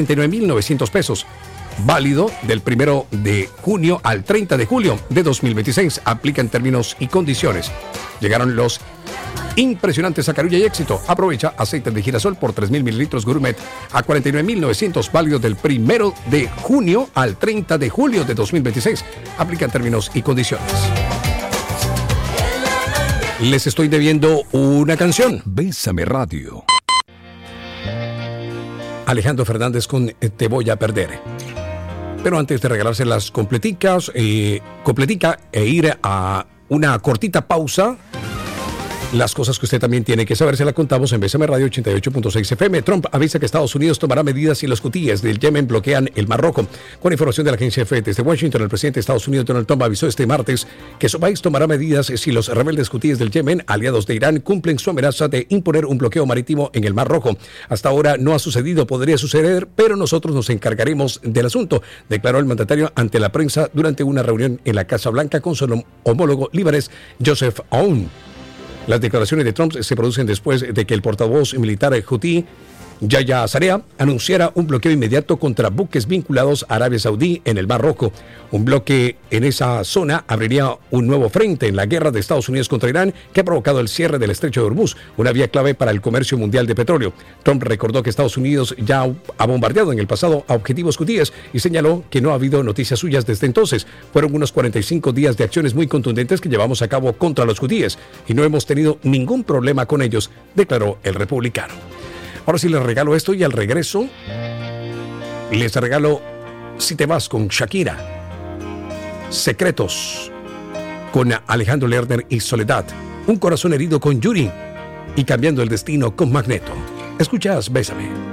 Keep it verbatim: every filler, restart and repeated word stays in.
cuarenta y nueve mil novecientos pesos. Válido del primero de junio al treinta de julio de dos mil veintiséis. Aplica en términos y condiciones. Llegaron los impresionantes Sacarulla y Éxito. Aprovecha aceite de girasol por tres mil mililitros gourmet a cuarenta y nueve mil novecientos. Válido del primero de junio al treinta de julio de dos mil veintiséis. Aplica en términos y condiciones. Les estoy debiendo una canción. Bésame Radio. Alejandro Fernández con Te Voy a Perder. Pero antes de regalárselas completicas, eh, completica e ir a una cortita pausa, las cosas que usted también tiene que saber se las contamos en B S M Radio ochenta y ocho punto seis F M. Trump avisa que Estados Unidos tomará medidas si los hutíes del Yemen bloquean el Mar Rojo. Con información de la agencia F desde Washington, el presidente de Estados Unidos, Donald Trump, avisó este martes que su país tomará medidas si los rebeldes hutíes del Yemen, aliados de Irán, cumplen su amenaza de imponer un bloqueo marítimo en el Mar Rojo. Hasta ahora no ha sucedido, podría suceder, pero nosotros nos encargaremos del asunto, declaró el mandatario ante la prensa durante una reunión en la Casa Blanca con su homólogo libanés, Joseph Aoun. Las declaraciones de Trump se producen después de que el portavoz militar hutí, Yahya Sarea, anunciara un bloqueo inmediato contra buques vinculados a Arabia Saudí en el Mar Rojo. Un bloque en esa zona abriría un nuevo frente en la guerra de Estados Unidos contra Irán, que ha provocado el cierre del Estrecho de Hormuz, una vía clave para el comercio mundial de petróleo. Trump recordó que Estados Unidos ya ha bombardeado en el pasado a objetivos hutíes y señaló que no ha habido noticias suyas desde entonces. Fueron unos cuarenta y cinco días de acciones muy contundentes que llevamos a cabo contra los hutíes y no hemos tenido ningún problema con ellos, declaró el republicano. Ahora sí les regalo esto y al regreso les regalo Si te vas con Shakira, Secretos con Alejandro Lerner y Soledad, Un corazón herido con Yuri y Cambiando el destino con Magneto. Escuchas Bésame.